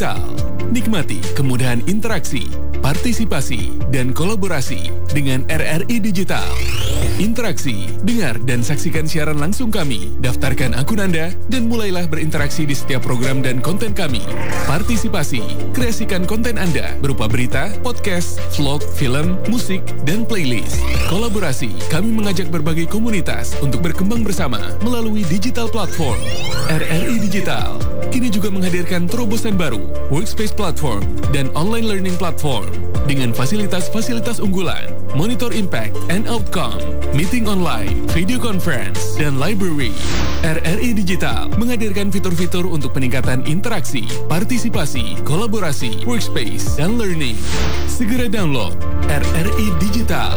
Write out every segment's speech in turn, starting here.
Digital. Nikmati kemudahan interaksi, partisipasi, dan kolaborasi dengan RRI Digital. Interaksi, dengar dan saksikan siaran langsung kami, daftarkan akun Anda, dan mulailah berinteraksi di setiap program dan konten kami. Partisipasi, kreasikan konten Anda berupa berita, podcast, vlog, film, musik, dan playlist. Kolaborasi, kami mengajak berbagai komunitas untuk berkembang bersama melalui digital platform. RRI Digital kini juga menghadirkan terobosan baru, workspace platform, dan online learning platform dengan fasilitas-fasilitas unggulan, monitor impact and outcome, meeting online, video conference, dan library. RRI Digital menghadirkan fitur-fitur untuk peningkatan interaksi, partisipasi, kolaborasi, workspace, dan learning. Segera download RRI Digital.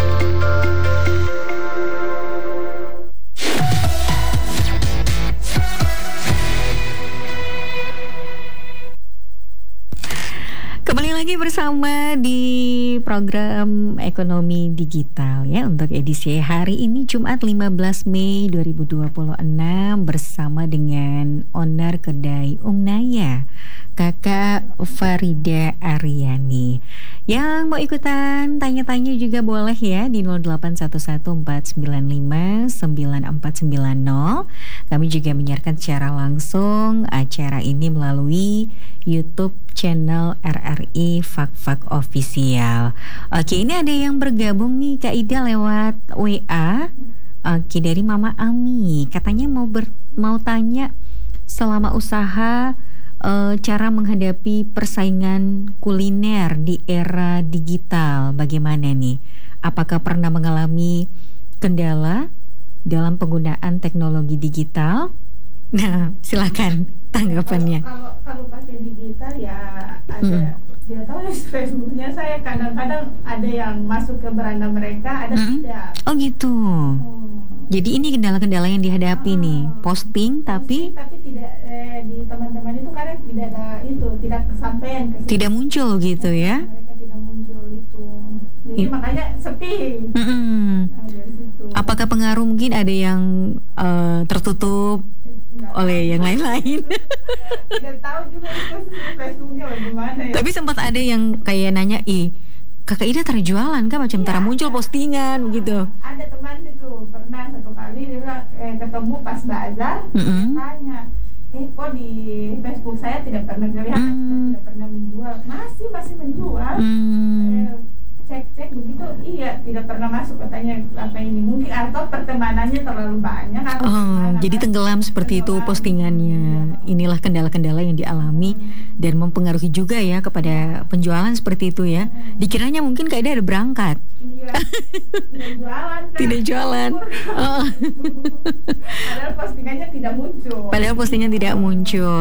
Kembali lagi bersama di program Ekonomi Digital ya, untuk edisi hari ini Jumat 15 Mei 2026 bersama dengan owner kedai Naya, Kakak Farida Aryani. Yang mau ikutan tanya-tanya juga boleh ya di 08114959490. Kami juga menyiarkan secara langsung acara ini melalui YouTube channel RRI Fak-Fak Official. Oke, ini ada yang bergabung nih Kak Ida lewat WA. Oke, dari Mama Ami. Katanya mau tanya selama usaha cara menghadapi persaingan kuliner di era digital bagaimana nih? Apakah pernah mengalami kendala dalam penggunaan teknologi digital? Nah, silakan tanggapannya. Kalau pakai digital ya ada, dia tahu Facebooknya saya kadang-kadang ada yang masuk ke beranda mereka, ada tidak. Oh gitu. Jadi ini kendala-kendala yang dihadapi nih, posting tapi tidak di teman-teman itu kadang tidak ada itu, tidak kesampaian ke situ. Tidak muncul gitu ya. Mereka tidak muncul itu. Jadi makanya sepi. Apakah pengaruh mungkin ada yang tertutup oleh yang lain-lain? Tidak tahu juga itu Facebooknya bagaimana ya. Tapi sempat ada yang kayak nanya, Kakak Ida terjualan kan macam tara muncul postingan gitu. Ada teman itu pernah satu kali dia bilang ketemu pas bazar, tanya, kok di Facebook saya tidak pernah kelihatan, tidak pernah menjual, masih menjual. Cek begitu, iya tidak pernah masuk, katanya apa ini mungkin atau pertemanannya terlalu banyak atau jadi tenggelam seperti itu postingannya. Inilah kendala-kendala yang dialami dan mempengaruhi juga ya kepada penjualan seperti itu ya. Dikiranya mungkin Kak Ida ada berangkat. Iya, tidak jualan kan. Tidak jualan. Padahal postingannya tidak muncul.